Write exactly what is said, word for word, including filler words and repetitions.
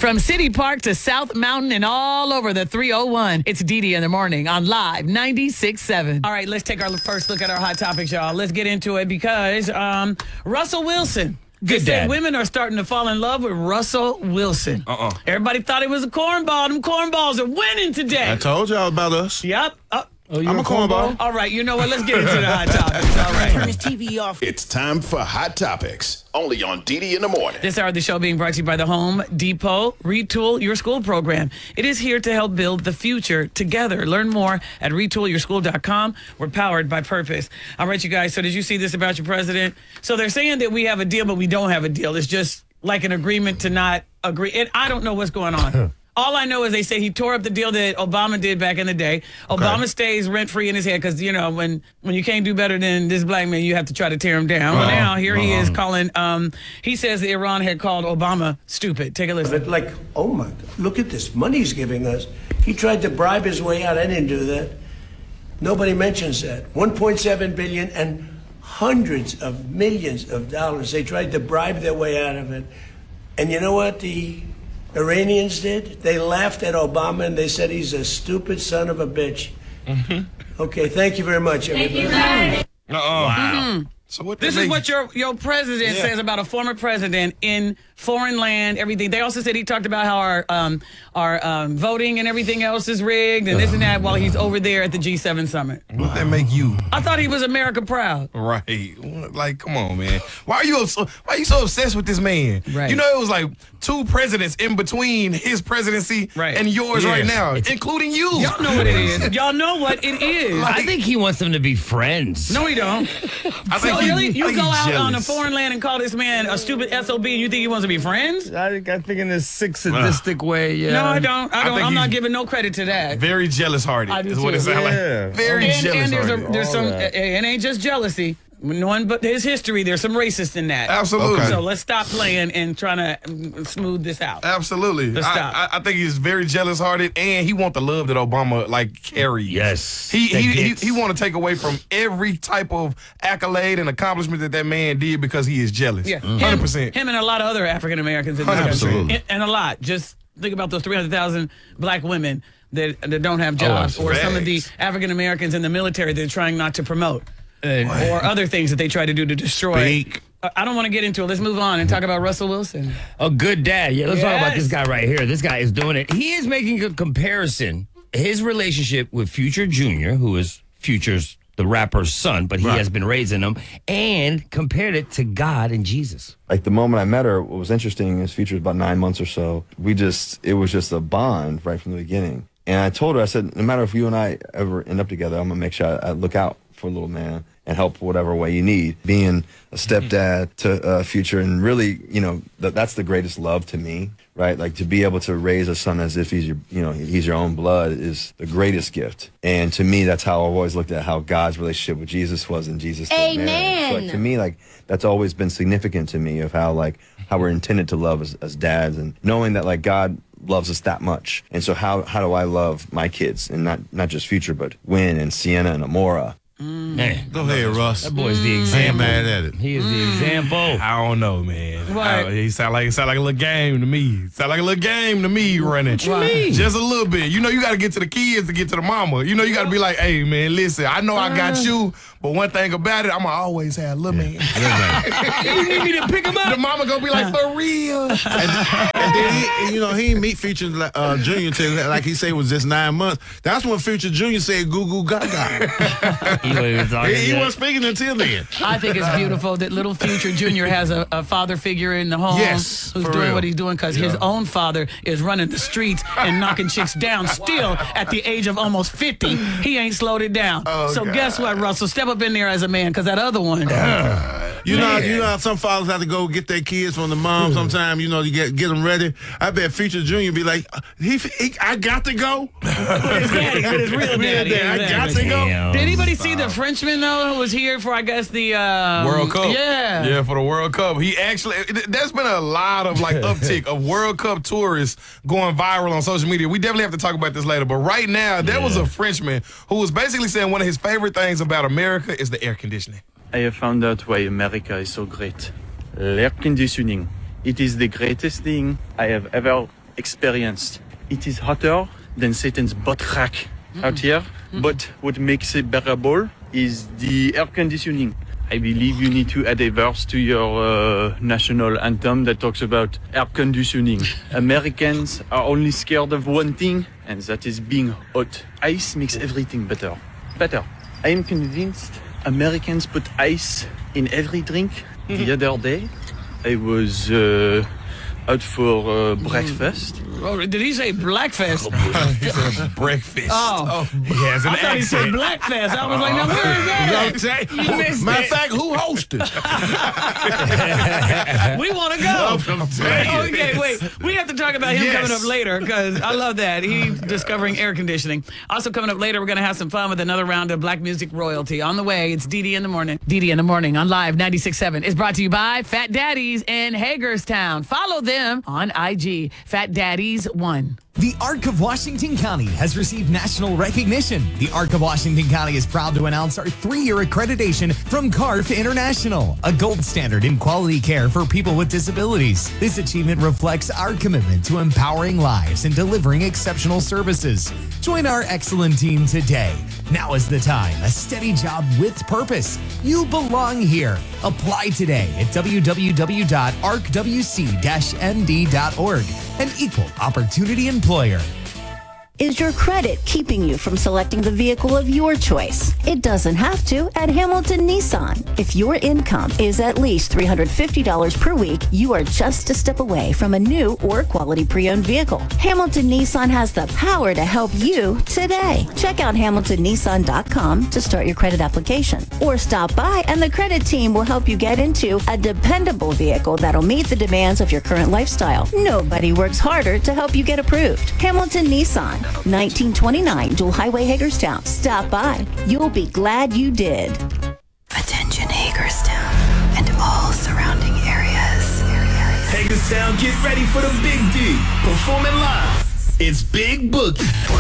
From City Park to South Mountain and all over the three oh one. It's Dee Dee in the morning on Live ninety-six point seven. All right, let's take our first look at our hot topics, y'all. Let's get into it because um, Russell Wilson. Good dad. Women are starting to fall in love with Russell Wilson. Uh-uh. Everybody thought he was a cornball. Them cornballs are winning today. I told y'all about us. Yep. Uh, Oh, I'm a cornball. All right, you know what? Let's get into the hot topics. All right. Turn his T V off. It's time for Hot Topics, only on Dee Dee in the morning. This hour of the show being brought to you by the Home Depot Retool Your School program. It is here to help build the future together. Learn more at retool your school dot com. We're powered by purpose. All right, you guys. So did you see this about your president? So they're saying that we have a deal, but we don't have a deal. It's just like an agreement to not agree. And I don't know what's going on. All I know is they say he tore up the deal that Obama did back in the day. Obama okay. stays rent-free in his head because, you know, when, when you can't do better than this black man, you have to try to tear him down. Uh-huh. Well, now here uh-huh. he is calling, um, he says that Iran had called Obama stupid. Take a listen. But like, oh my, look at this money he's giving us. He tried to bribe his way out. I didn't do that. Nobody mentions that. one point seven billion dollars and hundreds of millions of dollars. They tried to bribe their way out of it. And you know what the Iranians did? They laughed at Obama and they said he's a stupid son of a bitch. Mm-hmm. Okay, thank you very much, everybody. Thank you, Uh-oh. Wow. Mm-hmm. So what this is what your your president yeah. says about a former president in foreign land, everything. They also said he talked about how our um, our um, voting and everything else is rigged and this and that while he's over there at the G seven summit. What wow. that make you? I thought he was America proud. Right. Like, come on, man. Why are you so, why are you so obsessed with this man? Right. You know, it was like two presidents in between his presidency right. and yours yes. right now, it's, including you. Y'all know what it is. Y'all know what it is. Like, I think he wants them to be friends. No, he don't. I think so he, really? You I go out jealous. on a foreign land and call this man a stupid S O B and you think he wants to be friends? I think I think in this sick, sadistic uh, way, yeah. No, I don't. I don't. I I'm not giving no credit to that. Very jealous-hearted is what it sounds yeah. like. Very and, jealous-hearted. And there's, a, there's some, that. it ain't just jealousy. Knowing but his history, there's some racist in that. Absolutely. Okay. So let's stop playing and trying to smooth this out. Absolutely. Let's stop. I, I, I think he's very jealous-hearted, and he want the love that Obama like carries. Yes. He he, he he want to take away from every type of accolade and accomplishment that that man did because he is jealous. Yeah, one hundred percent. Him, him and a lot of other African Americans in this country, Absolutely. and a lot. Just think about those three hundred thousand black women that that don't have jobs, oh, or facts. some of the African Americans in the military that they're trying not to promote. Uh, or other things that they try to do to destroy. Speak. I don't want to get into it. Let's move on and talk about Russell Wilson. A good dad. Yeah, let's yes. talk about this guy right here. This guy is doing it. He is making a comparison. His relationship with Future Junior, who is Future's the rapper's son, but he right. has been raising him, and compared it to God and Jesus. Like the moment I met her, what was interesting is Future was about nine months or so. We just, it was just a bond right from the beginning. And I told her, I said, no matter if you and I ever end up together, I'm going to make sure I, I look out for a little man and help whatever way you need. Being a stepdad to uh, Future, and really, you know, th- that's the greatest love to me, right? Like to be able to raise a son as if he's your, you know, he's your own blood is the greatest gift. And to me, that's how I've always looked at how God's relationship with Jesus was, and Jesus did Amen. marry. So like, to me, like that's always been significant to me of how like how we're intended to love as, as dads, and knowing that like God loves us that much. And so how how do I love my kids, and not not just Future, but Win and Sienna and Amora. Mm. Man, go ahead, Russ. That boy's the example. I ain't mad at it. He is the example. I don't know, man. What? I, he sound like sound like a little game to me. Sound like a little game to me running. What you mean? Just a little bit. You know, you got to get to the kids to get to the mama. You know, you got to be like, hey, man, listen, I know I got you, but one thing about it, I'm going to always have little man. You need me to pick him up? The mama going to be like, for real. and, and then, he, you know, he didn't meet Future uh, Junior until, like he said, was just nine months. That's when Future Junior said goo goo gaga. He wasn't even talking He, he yet. wasn't speaking until then. I think it's beautiful that little Future Junior has a, a father figure in the home Yes, who's for doing real. what he's doing, because his own father is running the streets and knocking chicks down still at the age of almost fifty. He ain't slowed it down. Oh, so God. guess what, Russell? Step up in there as a man, because that other one. You know, Man. you know how some fathers have to go get their kids from the mom. Sometimes, you know, you get get them ready. I bet Future Junior be like, he, he I got to go. With his daddy, with his real daddy. I got to go. Damn. Did anybody see the Frenchman, though, who was here for, I guess, the... Um, World Cup. Yeah. Yeah, for the World Cup. He actually, there's been a lot of like uptick of World Cup tourists going viral on social media. We definitely have to talk about this later. But right now, there was a Frenchman who was basically saying one of his favorite things about America is the air conditioning. I have found out why America is so great. L'air conditioning. It is the greatest thing I have ever experienced. It is hotter than Satan's butt crack out here, but what makes it bearable is the air conditioning. I believe you need to add a verse to your uh, national anthem that talks about air conditioning. Americans are only scared of one thing, and that is being hot. Ice makes everything better. Better. I am convinced Americans put ice in every drink. The other day, I was uh, out for uh, breakfast. Oh, did he say blackfest? He said breakfast. Oh. He has an I thought he said accent. blackfest. I was like, now where is that? You missed Matter of it. fact, who hosted? We want to go. I'm telling you. Okay, wait. We have to talk about him Yes. coming up later because I love that. He discovering air conditioning. Also coming up later, we're going to have some fun with another round of Black Music Royalty. On the way, it's D D in the Morning. D D in the Morning on Live ninety-six point seven is brought to you by Fat Daddies in Hagerstown. Follow them on I G, Fat Daddies one. The Arc of Washington County has received national recognition. The Arc of Washington County is proud to announce our three-year accreditation from C A R F International, a gold standard in quality care for people with disabilities. This achievement reflects our commitment to empowering lives and delivering exceptional services. Join our excellent team today. Now is the time. A steady job with purpose. You belong here. Apply today at w w w dot arc w c dash m d dot org. An equal opportunity employer. Is your credit keeping you from selecting the vehicle of your choice? It doesn't have to at Hamilton Nissan. If your income is at least three hundred fifty dollars per week, you are just a step away from a new or quality pre-owned vehicle. Hamilton Nissan has the power to help you today. Check out hamilton nissan dot com to start your credit application, or stop by and the credit team will help you get into a dependable vehicle that'll meet the demands of your current lifestyle. Nobody works harder to help you get approved. Hamilton Nissan, nineteen twenty-nine Dual Highway, Hagerstown. Stop by. You'll be glad you did. Attention Hagerstown and all surrounding areas. Hagerstown, get ready for the Big D. Performing live. It's Big Boogie.